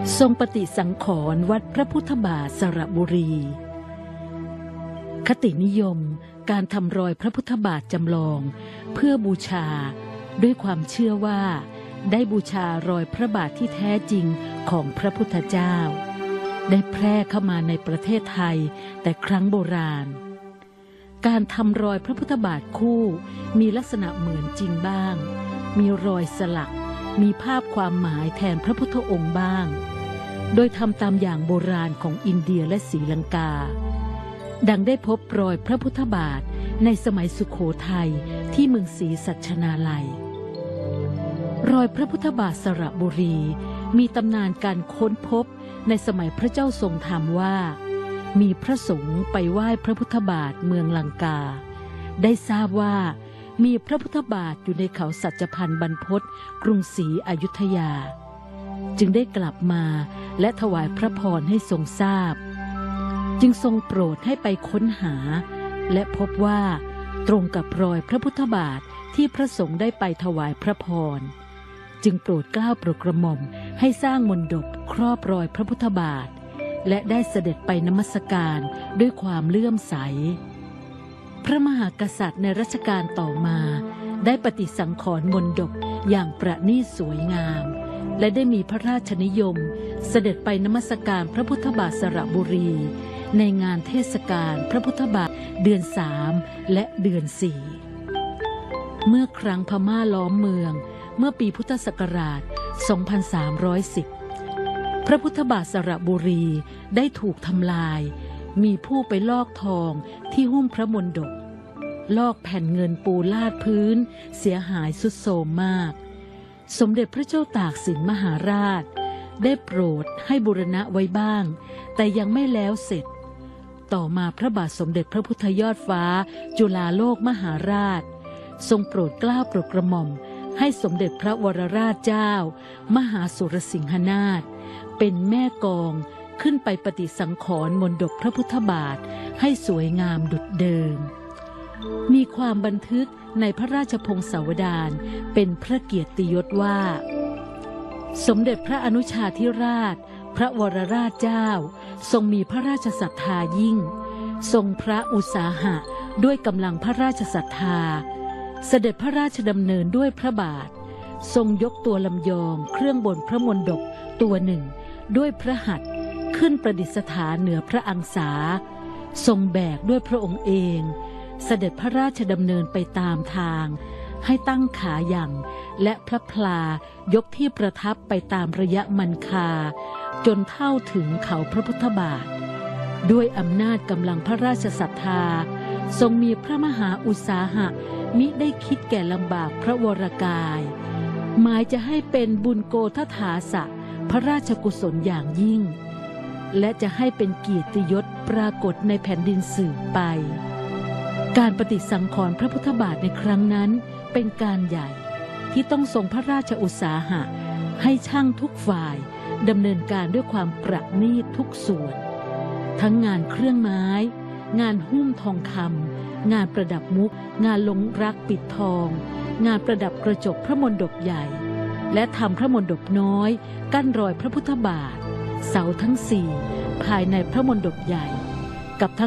ทรงปฏิสังขรณ์วัดพระพุทธบาทสระบุรีคตินิยมการทำรอยพระพุทธบาทจำลองเพื่อบูชาด้วยความเชื่อว่าได้บูชารอยพระบาทที่แท้จริงของพระพุทธเจ้าได้แพร่เข้ามาในประเทศไทยแต่ครั้งโบราณการทำรอยพระพุทธบาทคู่มีลักษณะเหมือนจริงบ้างมีรอยสลักมีภาพความหมายแทนพระพุทธองค์บ้างโดยทำตามอย่างโบราณของอินเดียและศรีลังกาดังได้พบรอยพระพุทธบาทในสมัยสุโขทัยที่เมืองศรีสัชนาลัยรอยพระพุทธบาทสระบุรีมีตำนานการค้นพบในสมัยพระเจ้าทรงธรรมว่ามีพระสงฆ์ไปไหว้พระพุทธบาทเมืองลังกาได้ทราบว่ามีพระพุทธบาทอยู่ในเขาสัจพันธ์บรรพตกรุงศรีอยุธยาจึงได้กลับมาและถวายพระพรให้ทรงทราบจึงทรงโปรดให้ไปค้นหาและพบว่าตรงกับรอยพระพุทธบาทที่พระสงฆ์ได้ไปถวายพระพรจึงโปรดเกล้าโปรดกระหม่อมให้สร้างมณฑปครอบรอยพระพุทธบาทและได้เสด็จไปนมัสการด้วยความเลื่อมใสพระมหากษัตริย์ในรัชกาลต่อมาได้ปฏิสังขรณ์มณฑปอย่างประณีตสวยงามและได้มีพระราชนิยมเสด็จไปนมัสการพระพุทธบาทสระบุรีในงานเทศกาลพระพุทธบาทเดือน3และเดือน4เมื่อครั้งพม่าล้อมเมืองเมื่อปีพุทธศักราช 2310 พระพุทธบาทสระบุรีได้ถูกทำลายมีผู้ไปลอกทองที่หุ้มพระมณฑปลอกแผ่นเงินปูลาดพื้นเสียหายทรุดโทรมมากสมเด็จพระเจ้าตากสินมหาราชได้โปรดให้บูรณะไว้บ้างแต่ยังไม่แล้วเสร็จต่อมาพระบาทสมเด็จพระพุทธยอดฟ้าจุฬาโลกมหาราชทรงโปรดเกล้าโปรดกระหม่อมให้สมเด็จพระวรราชเจ้ามหาสุรสิงหนาถเป็นแม่กองขึ้นไปปฏิสังขรณ์มณฑปพระพุทธบาทให้สวยงามดุจเดิมมีความบันทึกในพระราชพงศาวดารเป็นพระเกียรติยศว่าสมเด็จพระอนุชาธิราชพระวรราชเจ้าทรงมีพระราชศรัทธายิ่งทรงพระอุตสาหะด้วยกำลังพระราชศรัทธาเสด็จพระราชดำเนินด้วยพระบาททรงยกตัวลำยองเครื่องบนพระมณฑปตัวหนึ่งด้วยพระหัตถ์ขึ้นประดิษฐานเหนือพระอังสาทรงแบกด้วยพระองค์เองเสด็จพระราชดำเนินไปตามทางให้ตั้งขาอย่างและพระพลายกที่ประทับไปตามระยะมันคาจนเท่าถึงเขาพระพุทธบาทด้วยอำนาจกำลังพระราชศรัทธาทรงมีพระมหาอุตสาหะมิได้คิดแก่ลำบากพระวรกายหมายจะให้เป็นบุญโกฏฐาสะพระราชกุศลอย่างยิ่งและจะให้เป็นเกียรติยศปรากฏในแผ่นดินสืบไปการปฏิสังขรณ์พระพุทธบาทในครั้งนั้นเป็นการใหญ่ที่ต้องทรงพระราชอุตสาหะให้ช่างทุกฝ่ายดำเนินการด้วยความประณีตทุกส่วนทั้งงานเครื่องไม้งานหุ้มทองคำงานประดับมุกงานลงรักปิดทองงานประดับกระจกพระมณฑปใหญ่และทำพระมณฑปน้อยกั้นรอยพระพุทธบาทเสาทั้ง4ภายในพระมณฑปใหญ่กับทั้ง